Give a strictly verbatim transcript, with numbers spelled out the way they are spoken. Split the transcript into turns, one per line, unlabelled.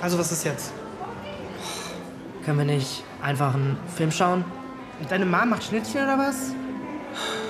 Also, was ist jetzt?
Können wir nicht einfach einen Film schauen?
Und deine Mom macht Schnittchen oder was?